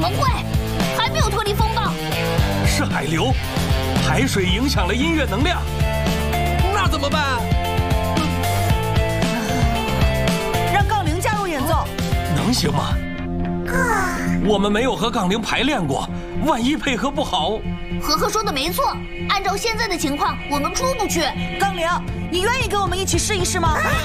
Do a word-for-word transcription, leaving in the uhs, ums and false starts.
么会？还没有脱离风暴。 是海流，海水影响了音乐能量。 那怎么办？ 让杠铃加入演奏， 能行吗？我们没有和杠铃排练过，万一配合不好。 和和说的没错，按照现在的情况，我们出不去。 杠铃，你愿意跟我们一起试一试吗？